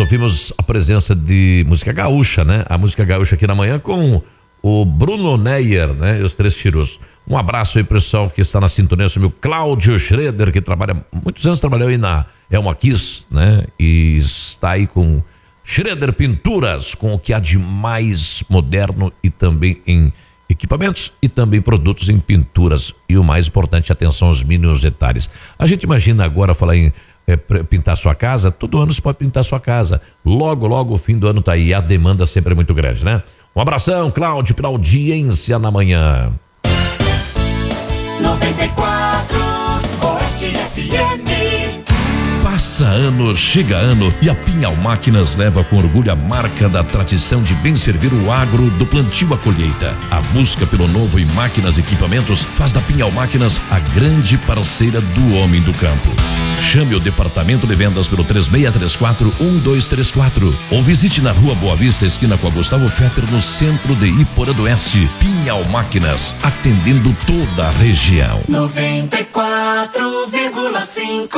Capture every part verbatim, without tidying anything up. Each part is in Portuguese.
ouvimos a presença de música gaúcha, né? A música gaúcha aqui na manhã com o Bruno Neyer, né? E os Três Tirus. Um abraço aí, pessoal, que está na sintonia, o meu Cláudio Schroeder, que trabalha, muitos anos trabalhou aí na Elma Kiss, né? E está aí com Schroeder Pinturas, com o que há de mais moderno e também em equipamentos e também produtos em pinturas. E o mais importante, atenção aos mínimos detalhes. A gente imagina agora falar em é, pintar sua casa, todo ano você pode pintar sua casa. Logo, logo o fim do ano tá aí, a demanda sempre é muito grande, né? Um abração, Cláudio, pela audiência na manhã. noventa e quatro Oeste F M. Passa ano, chega ano e a Pinhal Máquinas leva com orgulho a marca da tradição de bem servir o agro do plantio à colheita. A busca pelo novo em máquinas e equipamentos faz da Pinhal Máquinas a grande parceira do homem do campo. Chame o departamento de vendas pelo três seis três quatro, um dois três quatro ou visite na Rua Boa Vista, esquina com a Gustavo Fetter, no centro de Iporã do Oeste. Pinhal Máquinas, atendendo toda a região. noventa e quatro vírgula cinco.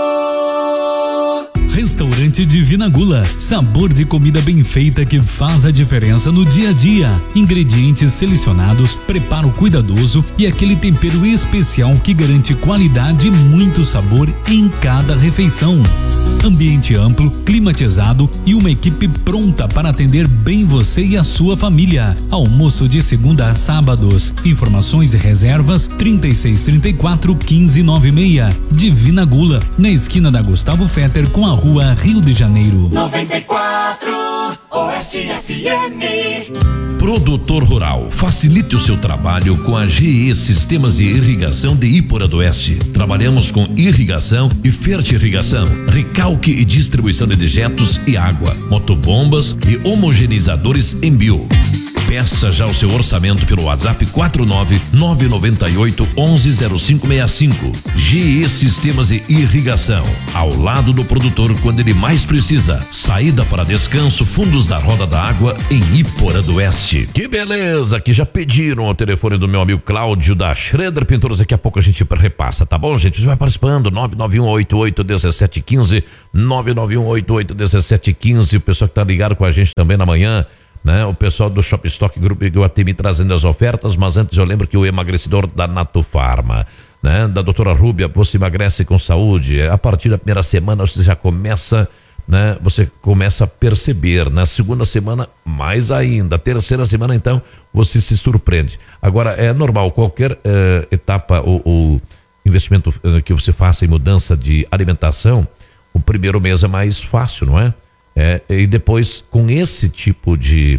Restaurante Divina Gula, sabor de comida bem feita que faz a diferença no dia a dia. Ingredientes selecionados, preparo cuidadoso e aquele tempero especial que garante qualidade e muito sabor em cada refeição. Ambiente amplo, climatizado e uma equipe pronta para atender bem você e a sua família. Almoço de segunda a sábados. Informações e reservas trinta e seis, trinta e quatro, quinze, noventa e seis. Divina Gula, na esquina da Gustavo Fetter com a Rua Rio de Janeiro. noventa e quatro Oeste F M. Produtor rural, facilite o seu trabalho com a G E Sistemas de Irrigação de Iporã do Oeste. Trabalhamos com irrigação e fertirrigação, recalque e distribuição de dejetos e água, motobombas e homogeneizadores em bio. Peça já o seu orçamento pelo WhatsApp quatro nove nove nove oito um um zero cinco seis cinco. G E Sistemas de Irrigação, ao lado do produtor quando ele mais precisa. Saída para descanso, fundos da Roda da Água em Iporã do Oeste. Que beleza, que já pediram o telefone do meu amigo Cláudio da Schroeder Pinturas. Daqui a pouco a gente repassa, tá bom, gente? Você vai participando, nove nove um oito oito um sete um cinco, nove nove um oito oito um sete um cinco. O pessoal que tá ligado com a gente também na manhã, né? O pessoal do Shop Stock Group Iguatemi trazendo as ofertas, mas antes eu lembro que o emagrecedor da Nato Farma, né? Da doutora Rúbia, você emagrece com saúde. A partir da primeira semana você já começa, né? Você começa a perceber. Na segunda semana, mais ainda. Terceira semana, então, você se surpreende. Agora, é normal, qualquer eh, etapa ou, ou investimento eh, que você faça em mudança de alimentação, o primeiro mês é mais fácil, não é? É, e depois, com esse tipo de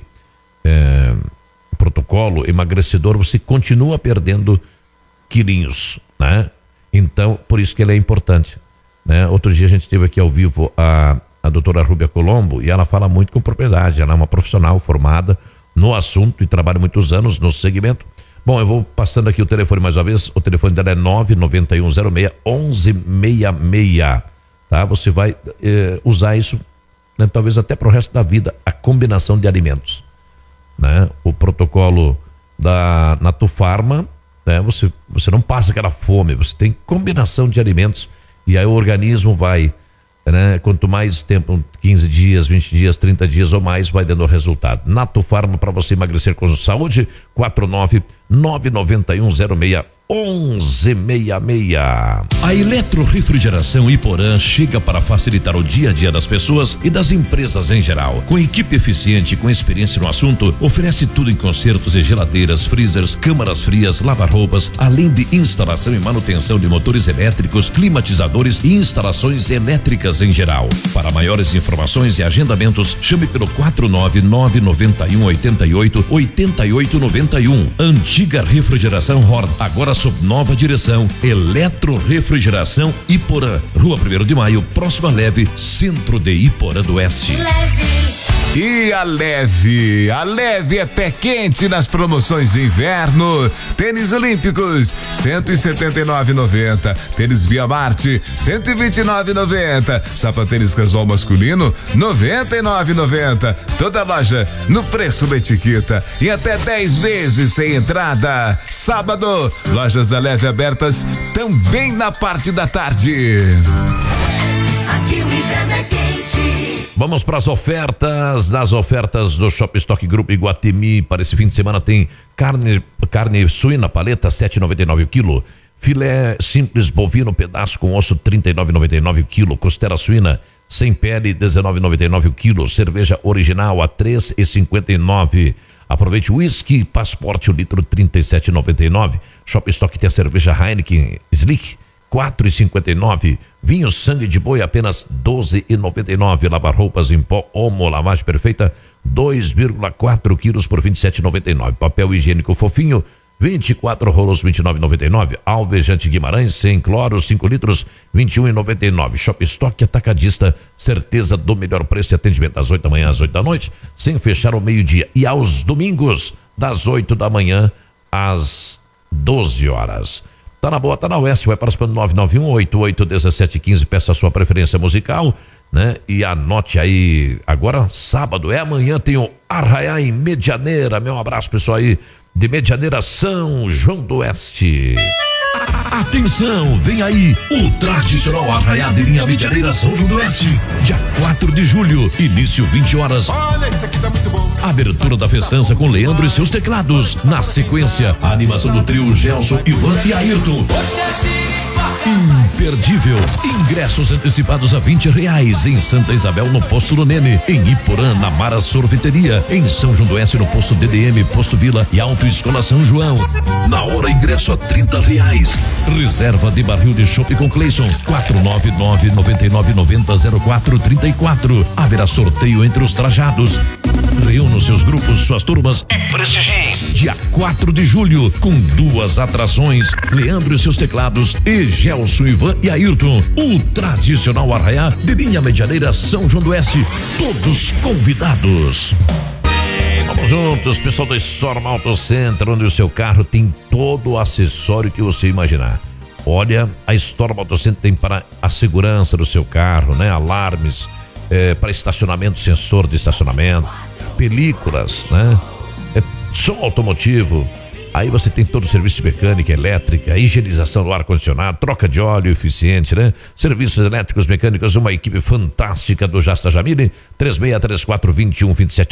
é, protocolo emagrecedor, você continua perdendo quilinhos, né? Então, por isso que ele é importante, né? Outro dia a gente teve aqui ao vivo a, a doutora Rúbia Colombo e ela fala muito com propriedade. Ela é uma profissional formada no assunto e trabalha muitos anos no segmento. Bom, eu vou passando aqui o telefone mais uma vez. O telefone dela é nove nove um zero seis um um seis seis, tá? Você vai é, usar isso, né, talvez até para o resto da vida, a combinação de alimentos, né? O protocolo da Nato Farma, né? Você, você não passa aquela fome, você tem combinação de alimentos e aí o organismo vai, né? Quanto mais tempo, quinze dias, vinte dias, trinta dias ou mais, vai dando resultado. Nato Farma, para você emagrecer com saúde, quatro nove nove nove um zero seis um um seis seis. A Eletrorefrigeração Iporã chega para facilitar o dia a dia das pessoas e das empresas em geral. Com equipe eficiente e com experiência no assunto, oferece tudo em consertos e geladeiras, freezers, câmaras frias, lavar-roupas, além de instalação e manutenção de motores elétricos, climatizadores e instalações elétricas em geral. Para maiores informações e agendamentos, chame pelo quatro nove nove nove um oito oito oito oito nove um. Antiga Refrigeração Hort, agora sob nova direção. Eletrorefrigeração Iporã, Rua primeiro de Maio, próxima Leve, centro de Iporã do Oeste. Leve. E a Leve, a Leve é pé quente nas promoções de inverno. Tênis olímpicos, cento e setenta e nove reais e noventa centavos. Tênis Via Marte, cento e vinte e nove reais e noventa centavos. Sapatênis casual masculino, noventa e nove reais e noventa centavos. Toda loja no preço da etiqueta e até dez vezes sem entrada. Sábado, lojas da Leve abertas também na parte da tarde. Aqui o inverno é quente. Vamos para as ofertas. Nas ofertas do Shop Stock Group Iguatemi para esse fim de semana tem carne, carne suína paleta sete reais e noventa e nove centavos o quilo. Filé simples bovino pedaço com osso trinta e nove reais e noventa e nove centavos o quilo. Costela suína sem pele dezenove reais e noventa e nove centavos o quilo. Cerveja original a três reais e cinquenta e nove centavos. Aproveite o whisky Passporte o litro trinta e sete reais e noventa e nove centavos. Shop Stock tem a cerveja Heineken Slick quatro reais e cinquenta e nove centavos. Vinho sangue de boi apenas doze reais e noventa e nove centavos. Lavar roupas em pó Omo lavagem perfeita dois vírgula quatro quilos por vinte e sete reais e noventa e nove centavos. Papel higiênico fofinho vinte e quatro rolos vinte e nove reais e noventa e nove centavos. Alvejante Guimarães sem cloro cinco litros vinte e um reais e noventa e nove centavos. Shop Stock atacadista, certeza do melhor preço e atendimento das oito da manhã às oito da noite, sem fechar ao meio-dia, e aos domingos das oito da manhã às doze horas. Tá na boa, tá na Oeste, vai participando nove nove um oito oito um sete um cinco, peça a sua preferência musical, né? E anote aí, agora sábado, é amanhã, tem o Arraiá em Medianeira. Meu abraço pessoal aí de Medianeira, São João do Oeste. Atenção, vem aí o tradicional Arraiá de linha Medianeira São João do Oeste, dia quatro de julho, início vinte horas. Olha, isso aqui tá muito bom. Abertura da festança com Leandro e seus teclados. Na sequência, a animação do trio Gelson, Ivan e Ayrton. Imperdível. Ingressos antecipados a vinte reais em Santa Isabel, no Posto do Nene, em Iporã, na Mara Sorveteria, em São João do Oeste, no Posto D D M, Posto Vila e Autoescola São João. Na hora, ingresso a trinta reais. Reserva de barril de chopp com Cleison, quatro nove nove nove nove nove zero zero quatro três quatro. Haverá sorteio entre os trajados. Reúna seus grupos, suas turmas e prestigie. Dia quatro de julho, com duas atrações: Leandro e seus teclados e Gelson, Ivan e Ayrton. O tradicional Arraiá de linha Medianeira São João do Oeste. Todos convidados. Vamos juntos, pessoal da Storm Auto Center, onde o seu carro tem todo o acessório que você imaginar. Olha, a Storm Auto Center tem para a segurança do seu carro, né? Alarmes, é, para estacionamento, sensor de estacionamento, películas, né? É, som automotivo. Aí você tem todo o serviço de mecânica, elétrica, higienização do ar-condicionado, troca de óleo eficiente, né? Serviços elétricos, mecânicos, uma equipe fantástica do Jasta Jamile, três seis três quatro dois um dois sete